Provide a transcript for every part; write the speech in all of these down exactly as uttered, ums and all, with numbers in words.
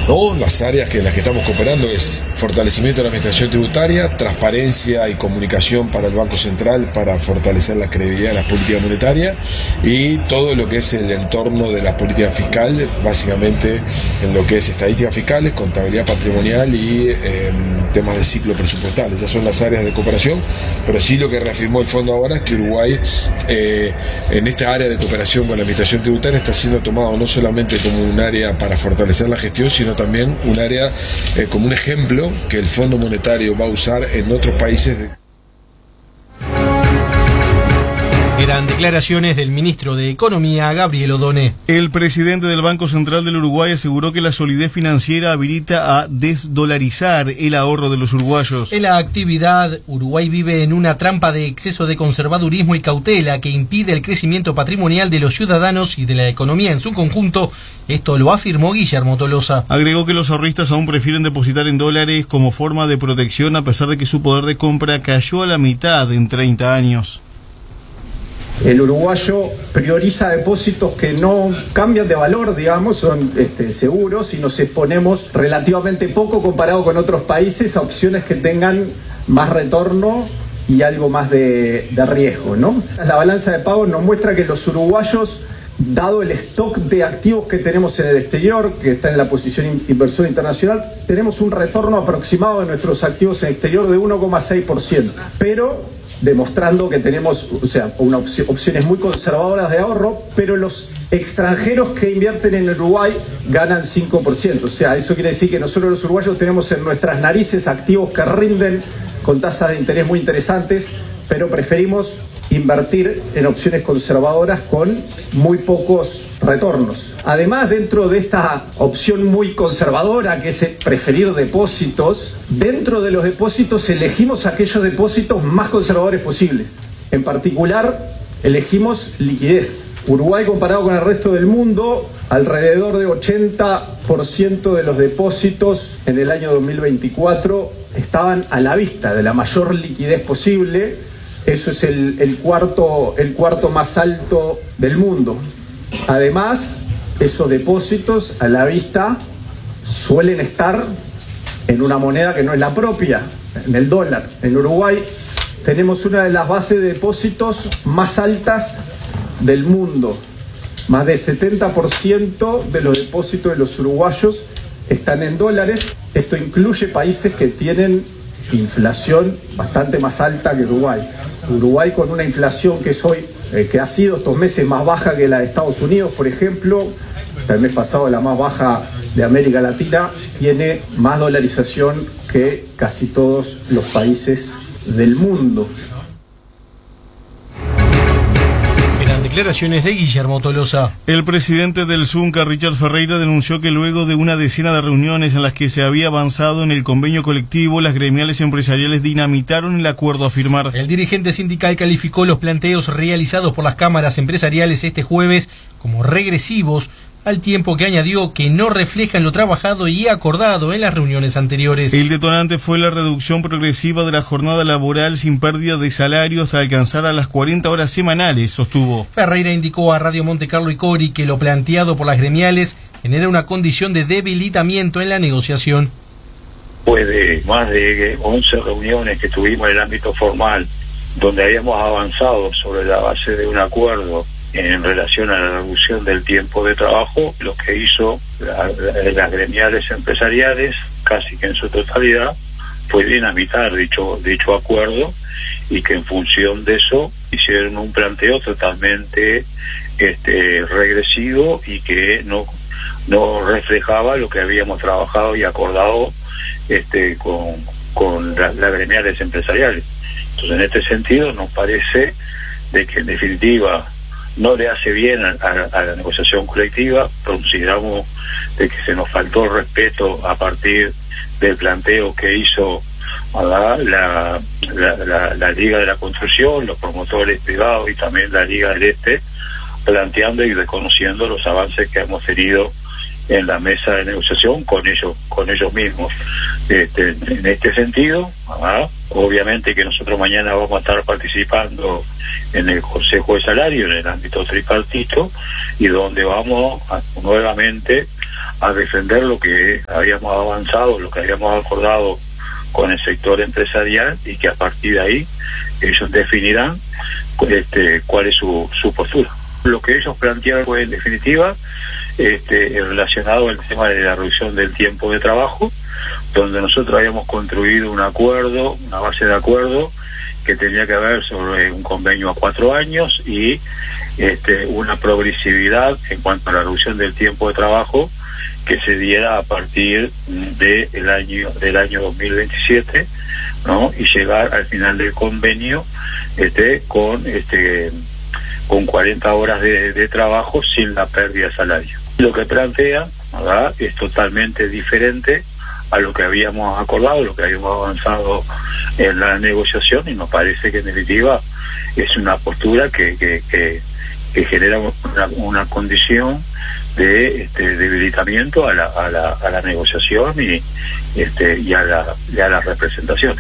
No, las áreas que en las que estamos cooperando es fortalecimiento de la administración tributaria, transparencia y comunicación para el Banco Central para fortalecer la credibilidad de las políticas monetarias y todo lo que es el entorno de la política fiscal, básicamente en lo que es estadísticas fiscales, contabilidad patrimonial y eh, temas de ciclo presupuestal. Esas son las áreas de cooperación, pero sí lo que reafirmó el fondo ahora es que Uruguay eh, en esta área de cooperación con la administración tributaria está siendo tomado no solamente como un área para fortalecer la gestión, sino también un área eh, como un ejemplo que el Fondo Monetario va a usar en otros países de... Eran declaraciones del ministro de Economía, Gabriel Odone. El presidente del Banco Central del Uruguay aseguró que la solidez financiera habilita a desdolarizar el ahorro de los uruguayos. En la actividad, Uruguay vive en una trampa de exceso de conservadurismo y cautela que impide el crecimiento patrimonial de los ciudadanos y de la economía en su conjunto. Esto lo afirmó Guillermo Tolosa. Agregó que los ahorristas aún prefieren depositar en dólares como forma de protección a pesar de que su poder de compra cayó a la mitad en treinta años. El uruguayo prioriza depósitos que no cambian de valor, digamos, son este, seguros y nos exponemos relativamente poco comparado con otros países a opciones que tengan más retorno y algo más de, de riesgo, ¿no? La balanza de pagos nos muestra que los uruguayos, dado el stock de activos que tenemos en el exterior, que está en la posición inversora internacional, tenemos un retorno aproximado de nuestros activos en el exterior de uno coma seis por ciento, pero demostrando que tenemos, o sea, una opción, opciones muy conservadoras de ahorro, pero los extranjeros que invierten en Uruguay ganan cinco por ciento. O sea, eso quiere decir que nosotros los uruguayos tenemos en nuestras narices activos que rinden con tasas de interés muy interesantes, pero preferimos invertir en opciones conservadoras con muy pocos retornos. Además, dentro de esta opción muy conservadora, que es preferir depósitos, dentro de los depósitos elegimos aquellos depósitos más conservadores posibles. En particular, elegimos liquidez. Uruguay, comparado con el resto del mundo, alrededor de ochenta por ciento de los depósitos en el año dos mil veinticuatro estaban a la vista de la mayor liquidez posible. Eso es el, el, cuarto, el cuarto más alto del mundo. Además, esos depósitos a la vista suelen estar en una moneda que no es la propia, en el dólar. En Uruguay tenemos una de las bases de depósitos más altas del mundo. Más del setenta por ciento de los depósitos de los uruguayos están en dólares. Esto incluye países que tienen inflación bastante más alta que Uruguay. Uruguay, con una inflación que es hoy, eh, que ha sido estos meses más baja que la de Estados Unidos, por ejemplo, el mes pasado la más baja de América Latina, tiene más dolarización que casi todos los países del mundo. Declaraciones de Guillermo Tolosa. El presidente del Zunca, Richard Ferreira, denunció que luego de una decena de reuniones en las que se había avanzado en el convenio colectivo, las gremiales empresariales dinamitaron el acuerdo a firmar. El dirigente sindical calificó los planteos realizados por las cámaras empresariales este jueves como regresivos, al tiempo que añadió que no reflejan lo trabajado y acordado en las reuniones anteriores. El detonante fue la reducción progresiva de la jornada laboral sin pérdida de salario hasta alcanzar a las cuarenta horas semanales, sostuvo. Ferreira indicó a Radio Monte Carlo y Cori que lo planteado por las gremiales genera una condición de debilitamiento en la negociación. Después de más de once reuniones que tuvimos en el ámbito formal, donde habíamos avanzado sobre la base de un acuerdo en relación a la reducción del tiempo de trabajo, lo que hizo la, la, las gremiales empresariales, casi que en su totalidad, fue dinamitar dicho, dicho acuerdo, y que en función de eso hicieron un planteo totalmente este, regresivo y que no, no reflejaba lo que habíamos trabajado y acordado este, con, con la, las gremiales empresariales. Entonces, en este sentido, nos parece de que en definitiva no le hace bien a, a, a la negociación colectiva. Consideramos de que se nos faltó el respeto a partir del planteo que hizo la, la, la, la, la Liga de la Construcción, los promotores privados y también la Liga del Este, planteando y reconociendo los avances que hemos tenido en la mesa de negociación con ellos, con ellos mismos. Este, en este sentido, ¿ah? Obviamente que nosotros mañana vamos a estar participando en el Consejo de Salario, en el ámbito tripartito, y donde vamos a, nuevamente a defender lo que habíamos avanzado, lo que habíamos acordado con el sector empresarial, y que a partir de ahí ellos definirán este, cuál es su, su postura. Lo que ellos plantearon fue, en definitiva, este, relacionado al tema de la reducción del tiempo de trabajo, donde nosotros habíamos construido un acuerdo, una base de acuerdo que tenía que ver sobre un convenio a cuatro años y este, una progresividad en cuanto a la reducción del tiempo de trabajo que se diera a partir de el año del año dos mil veintisiete, ¿no? Y llegar al final del convenio este, con este con cuarenta horas de, de trabajo sin la pérdida de salario. Lo que plantea, ¿verdad?, es totalmente diferente a lo que habíamos acordado, lo que habíamos avanzado en la negociación, y nos parece que en definitiva es una postura que, que, que, que genera una, una condición de este, debilitamiento a la, a la, a la negociación y, este, y, a la, y a la representación.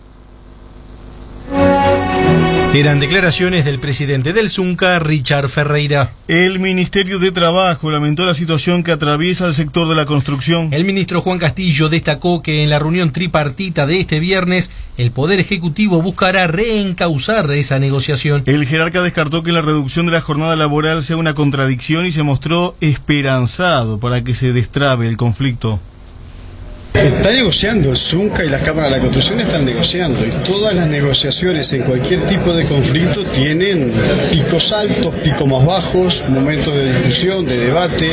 Eran declaraciones del presidente del Zunca, Richard Ferreira. El Ministerio de Trabajo lamentó la situación que atraviesa el sector de la construcción. El ministro Juan Castillo destacó que en la reunión tripartita de este viernes, el Poder Ejecutivo buscará reencauzar esa negociación. El jerarca descartó que la reducción de la jornada laboral sea una contradicción y se mostró esperanzado para que se destrabe el conflicto. Está negociando, el Zunca y las cámaras de la construcción están negociando, y todas las negociaciones en cualquier tipo de conflicto tienen picos altos, picos más bajos, momentos de discusión, de debate.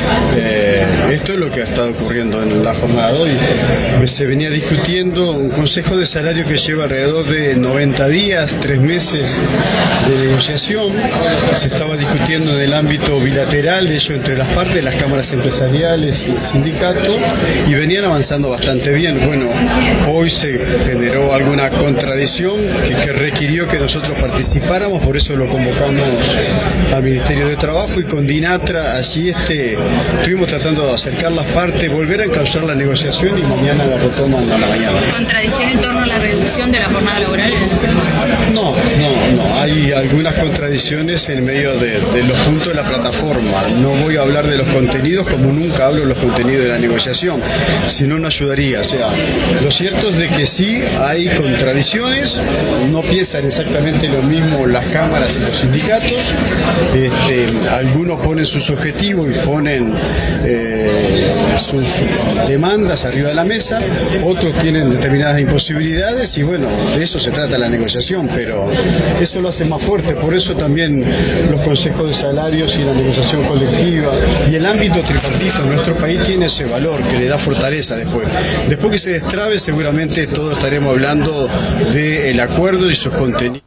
Eh, esto es lo que ha estado ocurriendo en la jornada de hoy. Se venía discutiendo un consejo de salario que lleva alrededor de noventa días, tres meses de negociación. Se estaba discutiendo en el ámbito bilateral, ello entre las partes, las cámaras empresariales y el sindicato, y venían avanzando bastante bien. Bueno, hoy se generó alguna contradicción que, que requirió que nosotros participáramos, por eso lo convocamos al Ministerio de Trabajo, y con Dinatra allí este, estuvimos tratando de acercar las partes, volver a encauzar la negociación, y mañana la retoman a la mañana. ¿Contradicción en torno a la reducción de la jornada laboral? No, no, no. Hay algunas contradicciones en medio de, de los puntos de la plataforma. No voy a hablar de los contenidos, como nunca hablo de los contenidos de la negociación, sino no ayudaría. O sea, lo cierto es de que sí hay contradicciones, no piensan exactamente lo mismo las cámaras y los sindicatos. Este, algunos ponen sus objetivos y ponen eh, sus demandas arriba de la mesa, otros tienen determinadas imposibilidades, y bueno, de eso se trata la negociación, pero eso lo hace más fuerte. Por eso también los consejos de salarios y la negociación colectiva y el ámbito tripartito en nuestro país tiene ese valor que le da fortaleza. Después, después que se destrabe, seguramente todos estaremos hablando del acuerdo y sus contenidos.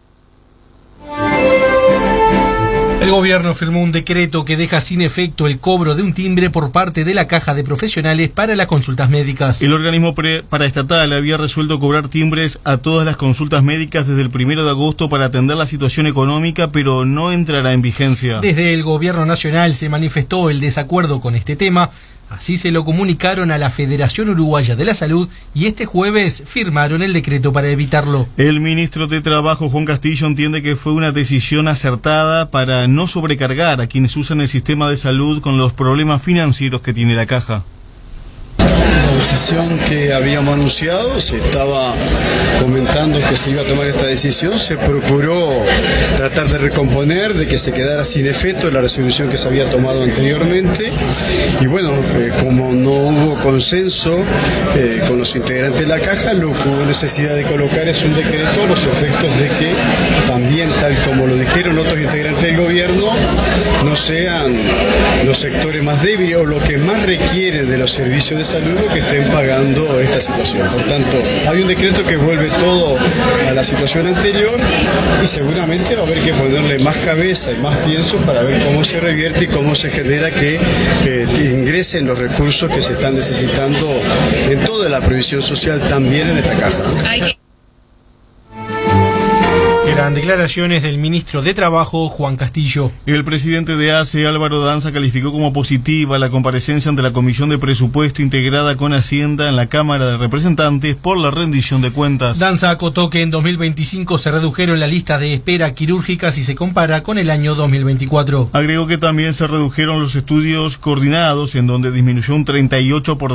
El gobierno firmó un decreto que deja sin efecto el cobro de un timbre por parte de la Caja de Profesionales para las consultas médicas. El organismo paraestatal había resuelto cobrar timbres a todas las consultas médicas desde el primero de agosto para atender la situación económica, pero no entrará en vigencia. Desde el gobierno nacional se manifestó el desacuerdo con este tema. Así se lo comunicaron a la Federación Uruguaya de la Salud, y este jueves firmaron el decreto para evitarlo. El ministro de Trabajo, Juan Castillo, entiende que fue una decisión acertada para no sobrecargar a quienes usan el sistema de salud con los problemas financieros que tiene la Caja. La decisión que habíamos anunciado, se estaba comentando que se iba a tomar esta decisión, se procuró tratar de recomponer, de que se quedara sin efecto la resolución que se había tomado anteriormente, y bueno, eh, como no hubo consenso eh, con los integrantes de la Caja, lo que hubo necesidad de colocar es un decreto a los efectos de que también, tal como lo dijeron otros integrantes del gobierno, no sean los sectores más débiles o los que más requieren de los servicios de salud que estén pagando esta situación. Por tanto, hay un decreto que vuelve todo a la situación anterior, y seguramente va a haber que ponerle más cabeza y más pienso para ver cómo se revierte y cómo se genera que eh, ingresen los recursos que se están necesitando en toda la previsión social, también en esta caja. Eran Eran declaraciones del ministro de Trabajo, Juan Castillo. El presidente de A C E, Álvaro Danza, calificó como positiva la comparecencia ante la Comisión de Presupuesto integrada con Hacienda en la Cámara de Representantes por la rendición de cuentas. Danza acotó que en dos mil veinticinco se redujeron las listas de espera quirúrgica si se compara con el año dos mil veinticuatro. Agregó que también se redujeron los estudios coordinados, en donde disminuyó un treinta y ocho por ciento